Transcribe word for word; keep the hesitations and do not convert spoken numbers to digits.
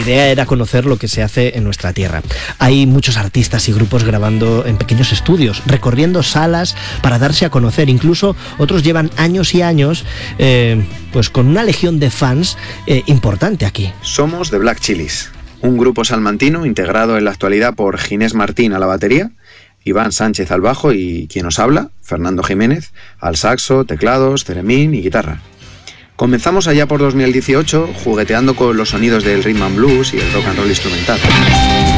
idea era conocer lo que se hace en nuestra tierra. Hay muchos artistas y grupos grabando en pequeños estudios, recorriendo salas para darse a conocer. Incluso otros llevan años y años eh, pues con una legión de fans eh, importante aquí. Somos The Black Chilies, un grupo salmantino integrado en la actualidad por Ginés Martín a la batería, Iván Sánchez al bajo y quien os habla, Fernando Jiménez, al saxo, teclados, ceremín y guitarra. Comenzamos allá por dos mil dieciocho jugueteando con los sonidos del rhythm and blues y el rock and roll instrumental.